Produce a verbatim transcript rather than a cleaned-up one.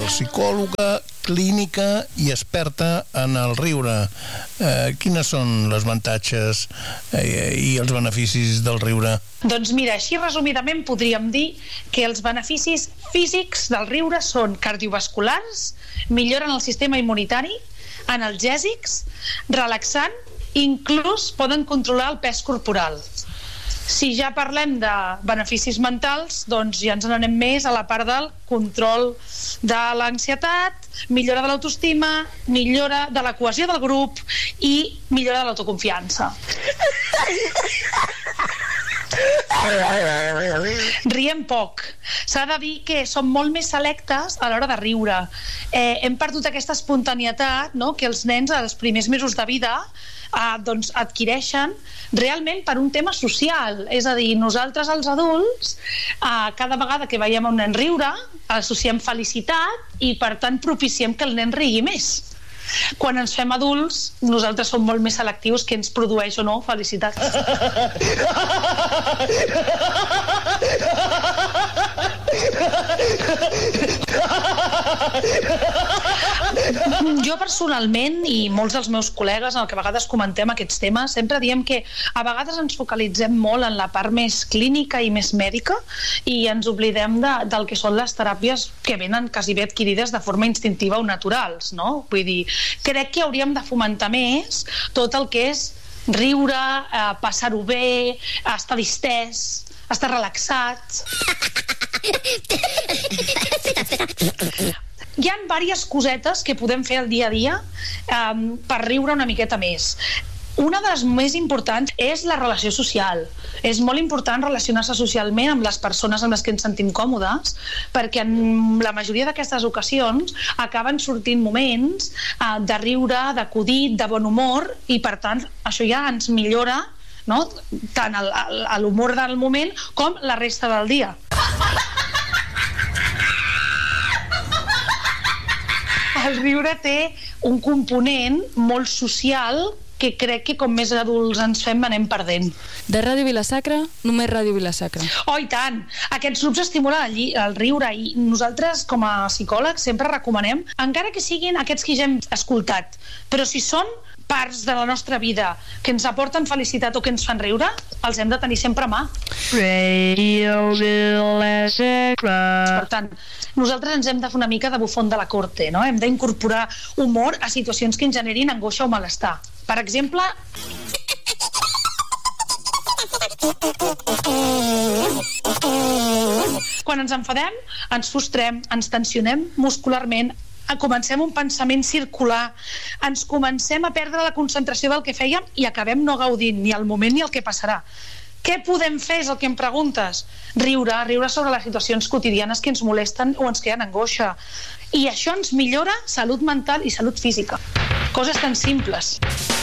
psicòloga, clínica i experta en el riure. Eh, quines són els avantatges eh, i els beneficis del riure? Doncs mira, així resumidament podríem dir que els beneficis físics del riure són cardiovasculars, milloren el sistema immunitari, analgèsics, relaxant, inclús poden controlar el pes corporal. Si ja parlem de beneficis mentals, doncs ja ens n'anem més a la part del control de l'ansietat, millora de l'autoestima, millora de la cohesió del grup i millora de l'autoconfiança. Riem poc. S'ha de dir que som molt més selectes a l'hora de riure. Eh, hem perdut aquesta espontanietat, no?, que els nens als primers mesos de vida eh, doncs adquireixen realment per un tema social. És a dir, nosaltres els adults eh, cada vegada que veiem un nen riure associem felicitat i per tant propiciem que el nen rigui més. Quan ens fem adults, nosaltres som molt més selectius que ens produeix o no felicitat. Jo personalment i molts dels meus col·legues amb el que a vegades comentem aquests temes sempre diem que a vegades ens focalitzem molt en la part més clínica i més mèdica i ens oblidem de, del que són les teràpies que venen quasi bé adquirides de forma instintiva o naturals, no? Vull dir, crec que hauríem de fomentar més tot el que és riure, eh, passar-ho bé, estar distès, estar relaxat. Hi ha diverses cosetes que podem fer al dia a dia eh, per riure una miqueta més. Una de les més importants és la relació social. És molt important relacionar-se socialment amb les persones amb les que ens sentim còmodes, perquè en la majoria d'aquestes ocasions acaben sortint moments eh, de riure, d'acudit, de bon humor, i per tant això ja ens millora, no?, tant el, el, l'humor del moment com la resta del dia. El riure té un component molt social que crec que com més adults ens fem anem perdent. De Ràdio Vila-sacra, només Ràdio Vila-sacra. Oh, i tant! Aquests grups estimulen el, el riure i nosaltres com a psicòlegs sempre recomanem, encara que siguin aquests que ja hem escoltat, però si són parts de la nostra vida que ens aporten felicitat o que ens fan riure, els hem de tenir sempre a mà. Radio Vila-sacra. Per tant, nosaltres ens hem de fer una mica de bufón de la corte, no? Hem d'incorporar humor a situacions que ens generin angoixa o malestar. Per exemple, quan ens enfadem, ens frustrem, ens tensionem muscularment, comencem un pensament circular, ens comencem a perdre la concentració del que fèiem i acabem no gaudint ni el moment ni el que passarà. Què podem fer, és el que em preguntes? Riure, riure sobre les situacions quotidianes que ens molesten o ens creen angoixa. I això ens millora salut mental i salut física. Coses tan simples.